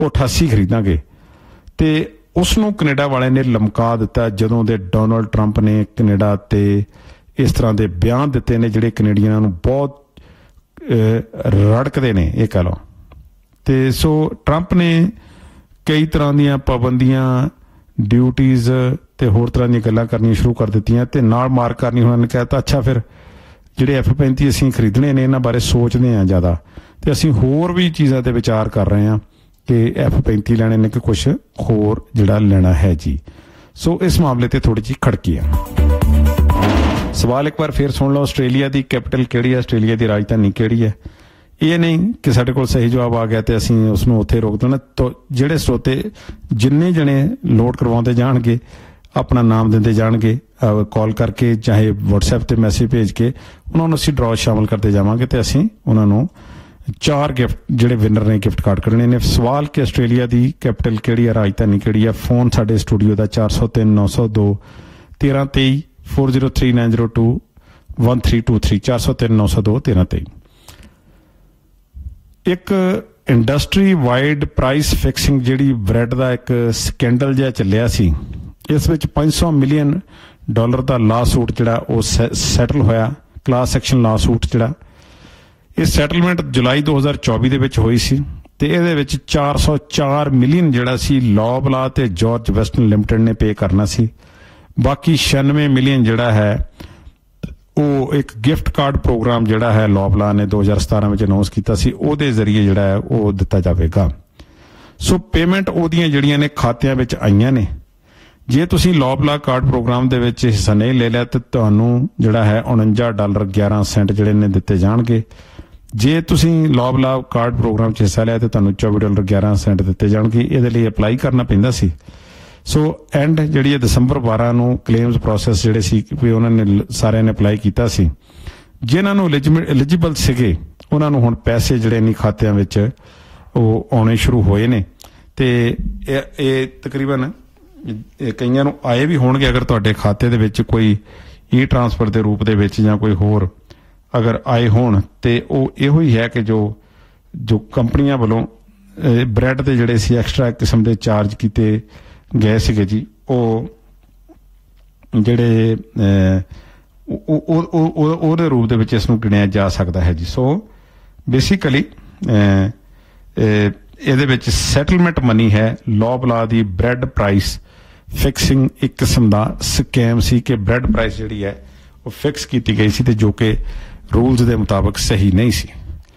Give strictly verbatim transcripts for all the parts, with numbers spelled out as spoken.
ਉਹ ਅਠਾਸੀ ਖਰੀਦਾਂਗੇ। ਤੇ ਉਸ ਨੂੰ ਕੈਨੇਡਾ ਵਾਲਿਆਂ ਨੇ ਲਮਕਾ ਦਿੱਤਾ ਜਦੋਂ ਦੇ ਡੋਨਲਡ ਟਰੰਪ ਨੇ ਕੈਨੇਡਾ ਤੇ ਇਸ ਤਰ੍ਹਾਂ ਦੇ ਬਿਆਨ ਦਿੱਤੇ ਨੇ ਜਿਹੜੇ ਕੈਨੇਡੀਅਨਾਂ ਨੂੰ ਬਹੁਤ ਰੜਕਦੇ ਨੇ ਇਹ ਕਹਿ ਲਓ। ਤੇ ਸੋ ਟਰੰਪ ਨੇ ਕਈ ਤਰ੍ਹਾਂ ਦੀਆਂ ਪਾਬੰਦੀਆਂ, ਡਿਊਟੀਜ਼ ਤੇ ਹੋਰ ਤਰ੍ਹਾਂ ਦੀਆਂ ਗੱਲਾਂ ਕਰਨੀਆਂ ਸ਼ੁਰੂ ਕਰ ਦਿੱਤੀਆਂ ਤੇ ਨਾਲ ਮਾਰ ਕਰਨੀ। ਉਹਨਾਂ ਨੇ ਕਹਿ ਦਿੱਤਾ ਅੱਛਾ ਫਿਰ ਜਿਹੜੇ ਐਫ ਪੈਂਤੀ ਅਸੀਂ ਖਰੀਦਣੇ ਨੇ ਇਹਨਾਂ ਬਾਰੇ ਸੋਚਦੇ ਹਾਂ ਜ਼ਿਆਦਾ, ਤੇ ਅਸੀਂ ਹੋਰ ਵੀ ਚੀਜ਼ਾਂ ਤੇ ਵਿਚਾਰ ਕਰ ਰਹੇ ਹਾਂ ਕਿ ਐਫ ਪੈਂਤੀ ਲੈਣੇ ਨੇ ਕਿ ਕੁਛ ਹੋਰ ਜਿਹੜਾ ਲੈਣਾ ਹੈ ਜੀ। ਸੋ ਇਸ ਮਾਮਲੇ ਤੇ ਥੋੜੀ ਜਿਹੀ ਖੜਕੀ ਆ। ਸਵਾਲ ਇੱਕ ਵਾਰ ਫਿਰ ਸੁਣ ਲਓ, ਆਸਟ੍ਰੇਲੀਆ ਦੀ ਕੈਪੀਟਲ ਕਿਹੜੀ ਹੈ, ਆਸਟ੍ਰੇਲੀਆ ਦੀ ਰਾਜਧਾਨੀ ਕਿਹੜੀ ਹੈ? ਇਹ ਨਹੀਂ ਕਿ ਸਾਡੇ ਕੋਲ ਸਹੀ ਜਵਾਬ ਆ ਗਿਆ ਤੇ ਅਸੀਂ ਉਸਨੂੰ ਉੱਥੇ ਰੋਕ ਦੇਣਾ। ਤੋ ਜਿਹੜੇ ਸਰੋਤੇ ਜਿੰਨੇ ਜਣੇ ਲੋਡ ਕਰਵਾਉਂਦੇ ਜਾਣਗੇ ਆਪਣਾ ਨਾਮ ਦਿੰਦੇ ਜਾਣਗੇ ਕਾਲ ਕਰਕੇ ਚਾਹੇ ਵਟਸਐਪ ਤੇ ਮੈਸੇਜ ਭੇਜ ਕੇ, ਉਹਨਾਂ ਨੂੰ ਅਸੀਂ ਡਰਾਅ ਸ਼ਾਮਲ ਕਰਦੇ ਜਾਵਾਂਗੇ ਤੇ ਅਸੀਂ ਉਹਨਾਂ ਨੂੰ ਚਾਰ ਗਿਫਟ ਜਿਹੜੇ ਵਿਨਰ ਨੇ ਗਿਫਟ ਕਾਰਡ ਕੱਢਣੇ ਨੇ। ਸਵਾਲ ਕਿ ਆਸਟ੍ਰੇਲੀਆ ਦੀ ਕੈਪੀਟਲ ਕਿਹੜੀ ਹੈ, ਰਾਜਧਾਨੀ ਕਿਹੜੀ ਹੈ? ਫੋਨ ਸਾਡੇ ਸਟੂਡੀਓ ਦਾ ਚਾਰ ਸੌ ਤਿੰਨ ਨੌ ਸੌ ਦੋ ਤੇਰਾਂ ਤੇਈ four zero three nine zero two one three two three ਚਾਰ ਸੌ ਤਿੰਨ ਨੌ ਸੌ ਦੋ ਤੇਰਾਂ ਤੇਈ। ਇੱਕ ਇੰਡਸਟਰੀ ਵਾਈਡ ਪ੍ਰਾਈਸ ਫਿਕਸਿੰਗ ਜਿਹੜੀ ਬ੍ਰੈਡ ਦਾ ਇੱਕ ਸਕੈਂਡਲ ਜਿਹਾ ਚੱਲਿਆ ਸੀ, ਇਸ ਵਿੱਚ ਪੰਜ ਸੌ ਮਿਲੀਅਨ ਡਾਲਰ ਦਾ ਲਾ ਸੂਟ ਜਿਹੜਾ ਉਹ ਸੈਟਲ ਹੋਇਆ, ਕਲਾਸ ਐਕਸ਼ਨ ਲਾ ਸੂਟ ਜਿਹੜਾ। ਇਹ ਸੈਟਲਮੈਂਟ ਜੁਲਾਈ ਦੋ ਹਜ਼ਾਰ ਚੌਵੀ ਦੇ ਵਿੱਚ ਹੋਈ ਸੀ ਤੇ ਇਹਦੇ ਵਿੱਚ ਚਾਰ ਸੌ ਚਾਰ ਮਿਲੀਅਨ ਜਿਹੜਾ ਸੀ ਲੌਬਲਾ ਤੇ ਜਾਰਜ ਵੈਸਟਨ ਲਿਮਟਿਡ ਨੇ ਪੇ ਕਰਨਾ ਸੀ। ਬਾਕੀ ਛਿਆਨਵੇਂ ਮਿਲੀਅਨ ਜਿਹੜਾ ਹੈ ਉਹ ਇੱਕ ਗਿਫਟ ਕਾਰਡ ਪ੍ਰੋਗਰਾਮ ਜਿਹੜਾ ਹੈ ਲੌਬਲਾ ਨੇ ਦੋ ਹਜ਼ਾਰ ਸਤਾਰਾਂ ਵਿੱਚ ਅਨਾਉਂਸ ਕੀਤਾ ਸੀ, ਉਹਦੇ ਜ਼ਰੀਏ ਜਿਹੜਾ ਹੈ ਉਹ ਦਿੱਤਾ ਜਾਵੇਗਾ। ਸੋ ਪੇਮੈਂਟ ਉਹਦੀਆਂ ਜਿਹੜੀਆਂ ਨੇ ਖਾਤਿਆਂ ਵਿੱਚ ਆਈਆਂ ਨੇ। ਜੇ ਤੁਸੀਂ ਲੌਬਲਾ ਕਾਰਡ ਪ੍ਰੋਗਰਾਮ ਦੇ ਵਿੱਚ ਹਿੱਸਾ ਨਹੀਂ ਲੈ ਲਿਆ ਤਾਂ ਤੁਹਾਨੂੰ ਜਿਹੜਾ ਹੈ ਉਣੰਜਾ ਡਾਲਰ ਗਿਆਰਾਂ ਸੈਂਟ ਜਿਹੜੇ ਨੇ ਦਿੱਤੇ ਜਾਣਗੇ। ਜੇ ਤੁਸੀਂ ਲੌਬਲਾ ਕਾਰਡ ਪ੍ਰੋਗਰਾਮ 'ਚ ਹਿੱਸਾ ਲਿਆ ਤਾਂ ਤੁਹਾਨੂੰ ਚੌਵੀ ਡਾਲਰ ਗਿਆਰਾਂ ਸੈਂਟ ਦਿੱਤੇ ਜਾਣਗੇ। ਇਹਦੇ ਲਈ ਅਪਲਾਈ ਕਰਨਾ ਪੈਂਦਾ ਸੀ। ਸੋ ਐਂਡ ਜਿਹੜੀ ਹੈ ਦਸੰਬਰ ਬਾਰਾਂ ਨੂੰ ਕਲੇਮਸ ਪ੍ਰੋਸੈਸ ਜਿਹੜੇ ਸੀ ਵੀ ਉਹਨਾਂ ਨੇ ਸਾਰਿਆਂ ਨੇ ਅਪਲਾਈ ਕੀਤਾ ਸੀ। ਜਿਨ੍ਹਾਂ ਨੂੰ ਐਲੀਜੀਬਲ ਸੀਗੇ ਉਹਨਾਂ ਨੂੰ ਹੁਣ ਪੈਸੇ ਜਿਹੜੇ ਨੇ ਖਾਤਿਆਂ ਵਿੱਚ ਉਹ ਆਉਣੇ ਸ਼ੁਰੂ ਹੋਏ ਨੇ ਤੇ ਇਹ ਇਹ ਤਕਰੀਬਨ ਕਈਆਂ ਨੂੰ ਆਏ ਵੀ ਹੋਣਗੇ। ਅਗਰ ਤੁਹਾਡੇ ਖਾਤੇ ਦੇ ਵਿੱਚ ਕੋਈ ਈ ਟਰਾਂਸਫਰ ਦੇ ਰੂਪ ਦੇ ਵਿੱਚ ਜਾਂ ਕੋਈ ਹੋਰ ਅਗਰ ਆਏ ਹੋਣ ਤੇ ਉਹ ਇਹੋ ਹੀ ਹੈ ਕਿ ਜੋ ਜੋ ਕੰਪਨੀਆਂ ਵੱਲੋਂ ਬ੍ਰੈਡ ਦੇ ਜਿਹੜੇ ਸੀ ਐਕਸਟਰਾ ਕਿਸਮ ਦੇ ਚਾਰਜ ਕੀਤੇ ਗਏ ਸੀਗੇ ਜੀ, ਉਹ ਜਿਹੜੇ ਉਹਦੇ ਰੂਪ ਦੇ ਵਿੱਚ ਇਸ ਨੂੰ ਗਿਣਿਆ ਜਾ ਸਕਦਾ ਹੈ ਜੀ। ਸੋ ਬੇਸਿਕਲੀ ਇਹਦੇ ਵਿੱਚ ਸੈਟਲਮੈਂਟ ਮਨੀ ਹੈ। ਲੌਬਲਾ ਦੀ ਬ੍ਰੈਡ ਪ੍ਰਾਈਸ ਫਿਕਸਿੰਗ ਇੱਕ ਕਿਸਮ ਦਾ ਸਕੈਮ ਸੀ ਕਿ ਬ੍ਰੈਡ ਪ੍ਰਾਈਸ ਜਿਹੜੀ ਹੈ ਉਹ ਫਿਕਸ ਕੀਤੀ ਗਈ ਸੀ ਤੇ ਜੋ ਕਿ ਰੂਲਸ ਦੇ ਮੁਤਾਬਕ ਸਹੀ ਨਹੀਂ ਸੀ।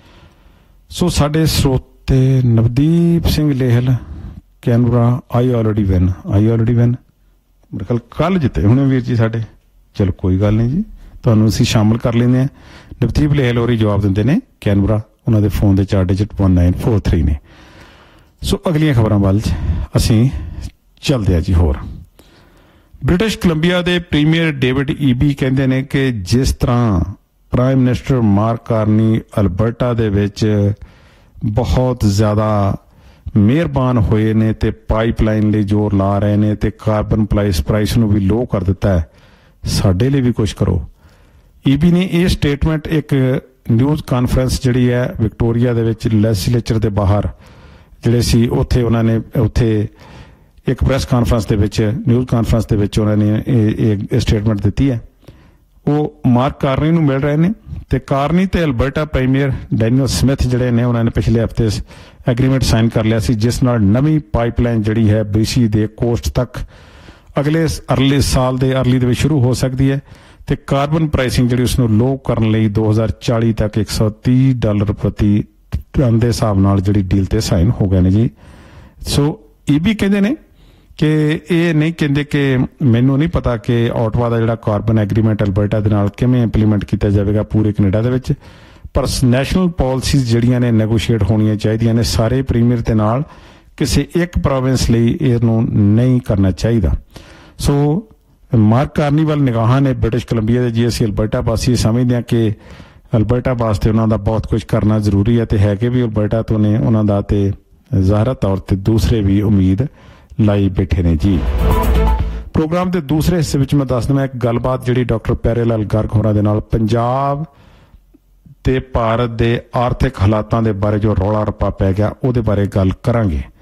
ਸੋ ਸਾਡੇ ਸਰੋਤੇ ਨਵਦੀਪ ਸਿੰਘ ਲੇਹਲ ਕੈਨਬਰਾ, ਆਈ ਆਲਰੇਡੀ ਵਿਨ ਆਈ ਆਲਰੇਡੀ ਵਿਨ ਮੇਰੇ ਖਿਆਲ ਕੱਲ ਜਿੱਤੇ ਹੁਣੇ ਵੀਰ ਜੀ ਸਾਡੇ। ਚਲੋ ਕੋਈ ਗੱਲ ਨਹੀਂ ਜੀ, ਤੁਹਾਨੂੰ ਅਸੀਂ ਸ਼ਾਮਲ ਕਰ ਲੈਂਦੇ ਹਾਂ। ਨਵਦੀਪ ਲੇਹਲ ਹੋਰੀ ਜਵਾਬ ਦਿੰਦੇ ਨੇ ਕੈਨਬਰਾ, ਉਹਨਾਂ ਦੇ ਫੋਨ ਦੇ ਚਾਰ digit one nine four three ਨੇ। ਸੋ ਅਗਲੀਆਂ ਖਬਰਾਂ ਵੱਲ ਅਸੀਂ ਚੱਲਦੇ ਹਾਂ ਜੀ। ਹੋਰ ਬ੍ਰਿਟਿਸ਼ ਕੋਲੰਬੀਆ ਦੇ ਪ੍ਰੀਮੀਅਰ ਡੇਵਿਡ ਈਬੀ ਕਹਿੰਦੇ ਨੇ ਕਿ ਜਿਸ ਤਰ੍ਹਾਂ prime minister mark Carney Alberta ਦੇ ਵਿੱਚ ਬਹੁਤ ਜ਼ਿਆਦਾ ਮਿਹਰਬਾਨ ਹੋਏ ਨੇ ਤੇ ਪਾਈਪਲਾਈਨ ਲਈ ਜ਼ੋਰ ਲਾ ਰਹੇ ਨੇ ਤੇ ਕਾਰਬਨ ਪ੍ਰਾਈਸ ਪ੍ਰਾਈਸ ਨੂੰ ਵੀ ਲੋਅ ਕਰ ਦਿੱਤਾ ਹੈ, ਸਾਡੇ ਲਈ ਵੀ ਕੁਝ ਕਰੋ। ਈਬੀ ਨੇ ਇਹ ਸਟੇਟਮੈਂਟ ਇੱਕ ਨਿਊਜ਼ ਕਾਨਫਰੰਸ ਜਿਹੜੀ ਹੈ ਵਿਕਟੋਰੀਆ ਦੇ ਵਿੱਚ ਲੈਜਿਸਲੇਚਰ ਦੇ ਬਾਹਰ ਜਿਹੜੇ ਸੀ ਉੱਥੇ ਉਹਨਾਂ ਨੇ ਉੱਥੇ ਇੱਕ ਪ੍ਰੈਸ ਕਾਨਫਰੰਸ ਦੇ ਵਿੱਚ ਨਿਊਜ਼ ਕਾਨਫਰੰਸ ਦੇ ਵਿੱਚ ਉਹਨਾਂ ਨੇ ਇਹ ਇਹ ਸਟੇਟਮੈਂਟ ਦਿੱਤੀ ਹੈ। ਉਹ ਮਾਰਕ ਕਾਰਨੀ ਨੂੰ ਮਿਲ ਰਹੇ ਨੇ ਤੇ ਕਾਰਨੀ ਤੇ ਅਲਬਰਟਾ ਪ੍ਰੀਮੀਅਰ ਡੈਨੀਅਲ ਸਮਿਥ ਜਿਹੜੇ ਨੇ ਉਹਨਾਂ ਨੇ ਪਿਛਲੇ ਹਫ਼ਤੇ ਐਗਰੀਮੈਂਟ ਸਾਈਨ ਕਰ ਲਿਆ ਸੀ ਜਿਸ ਨਾਲ ਨਵੀਂ ਪਾਈਪਲਾਈਨ ਜਿਹੜੀ ਹੈ ਬੀਸੀ ਦੇ ਕੋਸਟ ਤੱਕ ਅਗਲੇ ਅਰਲੀ ਸਾਲ ਦੇ ਅਰਲੀ ਦੇ ਵਿੱਚ ਸ਼ੁਰੂ ਹੋ ਸਕਦੀ ਹੈ ਤੇ ਕਾਰਬਨ ਪ੍ਰਾਈਸਿੰਗ ਜਿਹੜੀ ਉਸਨੂੰ ਲੋਅ ਕਰਨ ਲਈ ਦੋ ਹਜ਼ਾਰ ਚਾਲੀ ਤੱਕ ਇੱਕ ਸੌ ਤੀਹ ਡਾਲਰ ਪ੍ਰਤੀ ਟਨ ਦੇ ਹਿਸਾਬ ਨਾਲ ਜਿਹੜੀ ਡੀਲ ਤੇ ਸਾਈਨ ਹੋ ਗਏ ਨੇ ਜੀ। ਸੋ ਇਹ ਵੀ ਕਹਿੰਦੇ ਨੇ ਕਿ ਇਹ ਨਹੀਂ ਕਹਿੰਦੇ ਕਿ ਮੈਨੂੰ ਨਹੀਂ ਪਤਾ ਕਿ ਆਟਵਾ ਦਾ ਜਿਹੜਾ ਕਾਰਬਨ ਐਗਰੀਮੈਂਟ ਅਲਬਰਟਾ ਦੇ ਨਾਲ ਕਿਵੇਂ ਇੰਪਲੀਮੈਂਟ ਕੀਤਾ ਜਾਵੇਗਾ ਪੂਰੇ ਕੈਨੇਡਾ ਦੇ ਵਿੱਚ, ਪਰ ਨੈਸ਼ਨਲ ਪਾਲਿਸੀਜ਼ ਜਿਹੜੀਆਂ ਨੇ ਨੈਗੋਸ਼ੀਏਟ ਹੋਣੀਆਂ ਚਾਹੀਦੀਆਂ ਨੇ ਸਾਰੇ ਪ੍ਰੀਮੀਅਰ ਦੇ ਨਾਲ, ਕਿਸੇ ਇੱਕ ਪ੍ਰੋਵਿੰਸ ਲਈ ਇਹਨੂੰ ਨਹੀਂ ਕਰਨਾ ਚਾਹੀਦਾ। ਸੋ ਮਾਰਕ ਕਾਰਨੀ ਵੱਲ ਨਿਗਾਹਾਂ ਨੇ ਬ੍ਰਿਟਿਸ਼ ਕੋਲੰਬੀਆ ਦੇ ਜੀ। ਅਸੀਂ ਅਲਬਰਟਾ ਵਾਸੀ ਸਮਝਦੇ ਹਾਂ ਕਿ ਅਲਬਰਟਾ ਵਾਸਤੇ ਉਹਨਾਂ ਦਾ ਬਹੁਤ ਕੁਝ ਕਰਨਾ ਜ਼ਰੂਰੀ ਹੈ ਤੇ ਹੈ ਕਿ ਵੀ ਅਲਬਰਟਾ ਤੋਂ ਨੇ ਉਹਨਾਂ ਦਾ ਤੇ ਜ਼ਾਹਰਾ ਤੌਰ ਤੇ ਦੂਸਰੇ ਵੀ ਉਮੀਦ ਲਾਈ ਬੈਠੇ ਨੇ ਜੀ। ਪ੍ਰੋਗਰਾਮ ਦੇ ਦੂਸਰੇ ਹਿੱਸੇ ਵਿੱਚ ਮੈਂ ਦੱਸ ਦਵਾਂ ਇੱਕ ਗੱਲਬਾਤ ਜਿਹੜੀ ਡਾਕਟਰ ਪਿਆਰੇ ਲਾਲ ਗਰਗ ਹੋਰਾਂ ਦੇ ਨਾਲ ਪੰਜਾਬ ਤੇ ਭਾਰਤ ਦੇ ਆਰਥਿਕ ਹਾਲਾਤਾਂ ਦੇ ਬਾਰੇ ਜੋ ਰੌਲਾ ਰੱਪਾ ਪੈ ਗਿਆ ਉਹਦੇ ਬਾਰੇ ਗੱਲ ਕਰਾਂਗੇ।